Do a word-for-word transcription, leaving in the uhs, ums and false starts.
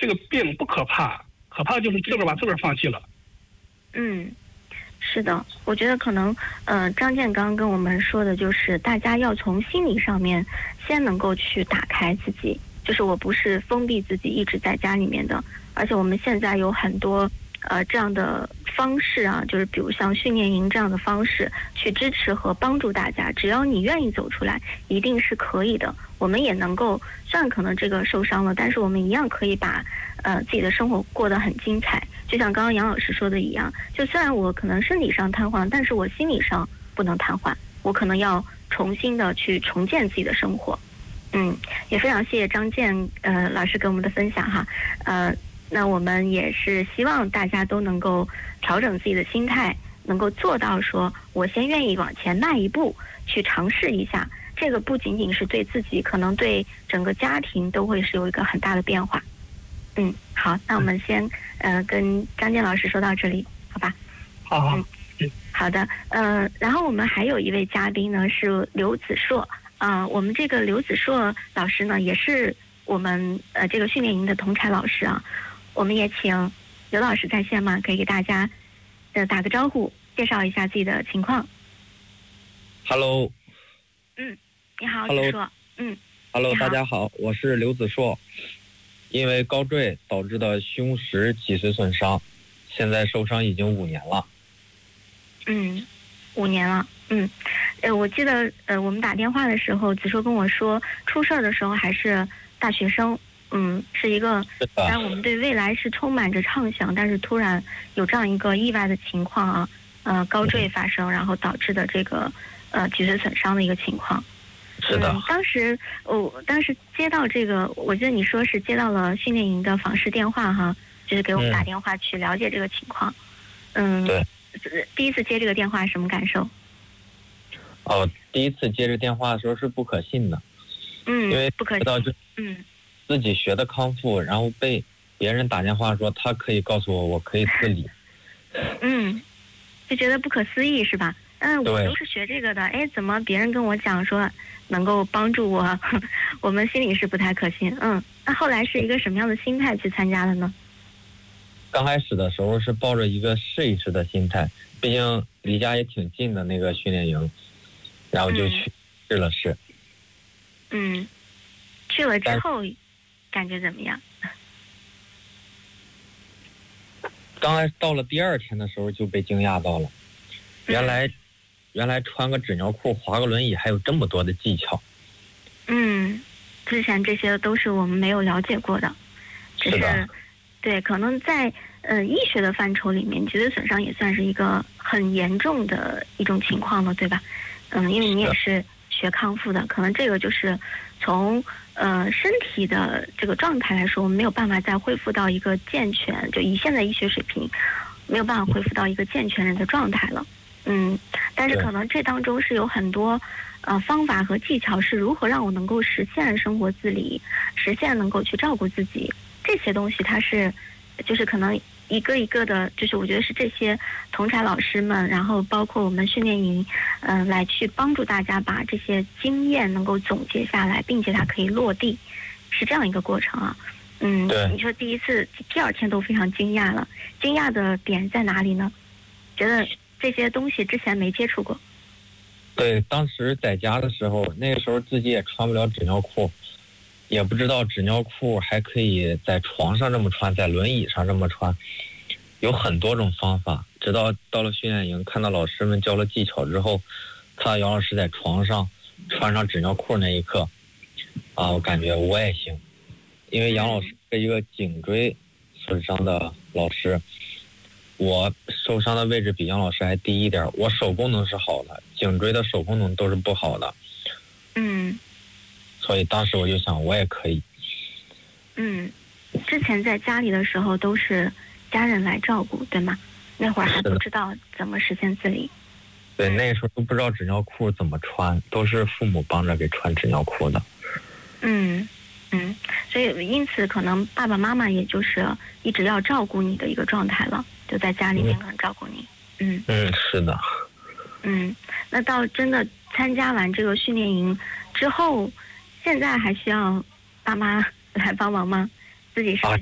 这个病不可怕，可怕就是自个儿把自个儿放弃了。 嗯，是的，我觉得可能，呃，张健刚跟我们说的就是，大家要从心理上面先能够去打开自己，就是我不是封闭自己一直在家里面的，而且我们现在有很多呃这样的方式啊，就是比如像训练营这样的方式去支持和帮助大家，只要你愿意走出来，一定是可以的。我们也能够，虽然可能这个受伤了，但是我们一样可以把呃自己的生活过得很精彩。就像刚刚杨老师说的一样，就虽然我可能身体上瘫痪，但是我心理上不能瘫痪，我可能要重新的去重建自己的生活。嗯，也非常谢谢张健呃老师给我们的分享哈，呃，那我们也是希望大家都能够调整自己的心态，能够做到说我先愿意往前迈一步，去尝试一下。这个不仅仅是对自己，可能对整个家庭都会是有一个很大的变化。嗯，好，那我们先呃跟张健老师说到这里，好吧？ 好好， 嗯，好的，呃，然后我们还有一位嘉宾呢是刘子硕，啊、呃，我们这个刘子硕老师呢也是我们呃这个训练营的同柴老师啊，我们也请刘老师在线嘛，可以给大家呃打个招呼，介绍一下自己的情况。 Hello， 嗯，你好， Hello 子硕，嗯 Hello， 你好大家好，我是刘子硕，因为高坠导致的胸石脊髓损伤，现在受伤已经五年了。 嗯，五年了。嗯，呃，我记得呃，我们打电话的时候，子硕跟我说，出事儿的时候还是大学生。嗯，是一个，当然我们对未来是充满着畅想，但是突然有这样一个意外的情况啊，呃，高坠发生，然后导致的这个呃脊髓损伤的一个情况。 是的。 嗯，当时我、哦、当时接到这个，我记得你说是接到了训练营的访视电话哈，就是给我们打电话去了解这个情况。嗯， 对。 第一次接这个电话什么感受？ 哦，第一次接这电话的时候是不可信的。 嗯， 因为不可信。 知道就嗯， 自己学的康复，然后被别人打电话说他可以告诉我，我可以自理。 嗯，就觉得不可思议是吧？嗯，我都是学这个的，哎，怎么别人跟我讲说能够帮助我，我们心里是不太可信。嗯，那后来是一个什么样的心态去参加的呢？ 刚开始的时候是抱着一个试一试的心态，毕竟离家也挺近的那个训练营，然后就去试了试。 嗯，去了之后感觉怎么样？ 刚才到了第二天的时候就被惊讶到了，原来、嗯、原来穿个纸尿裤滑个轮椅还有这么多的技巧。 嗯，之前这些都是我们没有了解过的，只是，是对，可能在呃医学的范畴里面，脊髓损伤也算是一个很严重的一种情况了，对吧？嗯，因为你也是学康复的，可能这个就是从呃身体的这个状态来说，我们没有办法再恢复到一个健全，就以现在医学水平，没有办法恢复到一个健全人的状态了。嗯，但是可能这当中是有很多呃方法和技巧，是如何让我能够实现生活自理，实现能够去照顾自己，这些东西它是就是可能一个一个的，就是我觉得是这些同柴老师们，然后包括我们训练营，嗯、呃，来去帮助大家把这些经验能够总结下来，并且它可以落地，是这样一个过程啊。嗯，你说第一次、第二天都非常惊讶了，惊讶的点在哪里呢？觉得这些东西之前没接触过。 对，当时在家的时候，那个时候自己也穿不了纸尿裤，也不知道纸尿裤还可以在床上这么穿，在轮椅上这么穿，有很多种方法。直到到了训练营，看到老师们教了技巧之后，看到杨老师在床上穿上纸尿裤那一刻，啊，我感觉我也行。因为杨老师是一个颈椎损伤的老师，我受伤的位置比杨老师还低一点，我手功能是好的，颈椎的手功能都是不好的。 嗯， 所以当时我就想我也可以。 嗯，之前在家里的时候都是家人来照顾，对吗？那会儿还不知道怎么实现自理。 对，那个时候都不知道纸尿裤怎么穿，都是父母帮着给穿纸尿裤的。 嗯嗯，所以因此可能爸爸妈妈也就是一直要照顾你的一个状态了，就在家里面可能照顾你。嗯嗯，是的。 嗯，那到真的参加完这个训练营之后，现在还需要爸妈来帮忙吗？自己是不是